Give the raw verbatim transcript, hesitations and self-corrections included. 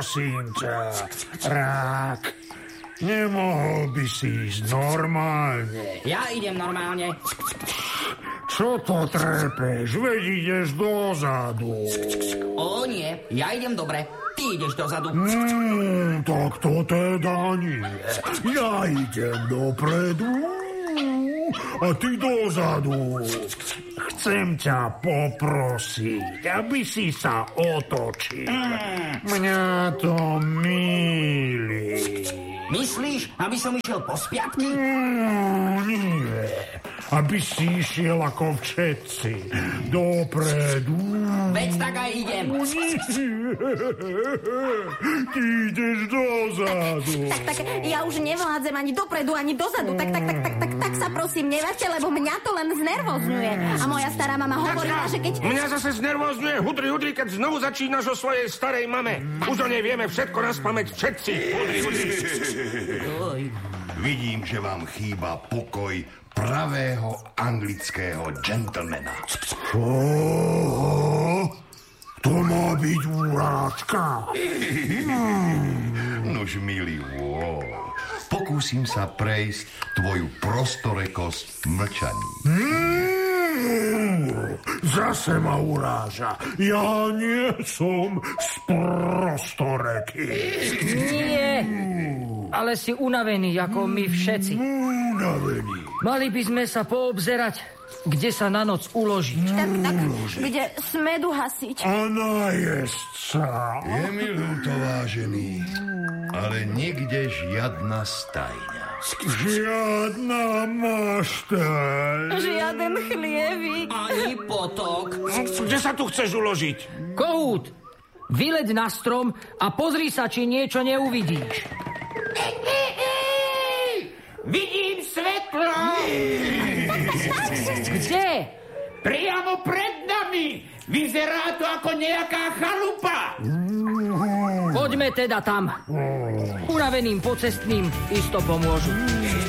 prosím ťa, rák, nemohol by si ísť normálne. Ja idem normálne. Čo to trepeš? Veď ideš dozadu. O nie, ja idem dobre. Ty ideš dozadu. Mm, tak to teda nie. Ja idem dopredu a ty dozadu. Chcem ťa poprosiť, aby si sa otočil. Mňa to mýli. Myslíš, aby som išiel po spiatky? Mm, nie. Aby si išiel ako všetci. Dopredu. Veď tak aj idem. Ty ideš dozadu. Tak, tak, ja už nevládzem ani dopredu, ani dozadu. Tak, tak, tak, tak, tak, tak sa prosím nevaďte, lebo mňa to len znervozňuje. A moja stará mama hovorila, že keď... Mňa zase znervozňuje hudri, hudri, keď znovu začínaš o svojej starej mame. Už o nej vieme všetko naspamäť všetci. Hudri, hudri. Vidím, že vám chýba pokoj pravého anglického gentlemana. Čo? To má byť urážka. Nož, milý Wall, pokúsim sa prejsť tvoju prostorekosť mlčaní. Hmm, zase ma uráža. Ja nie som sprostoreký. Nie, ale si unavený, ako my všetci. Unavený. Mali by sme sa poobzerať, kde sa na noc uložiť. Tak, tak, kde smedu hasiť. A najesť sa. Je mi ľúto, vážený, ale nikde žiadna stajňa. Žiadna mašteľ. Žiaden chlievik. Ani potok. Kde sa tu chceš uložiť? Kohút, vyleď na strom a pozri sa, či niečo neuvidíš. Vidím svetlo! Kde? Priamo pred nami! Vyzerá to ako nejaká chalupa! Poďme teda tam. Unaveným pocestným isto pomôžu.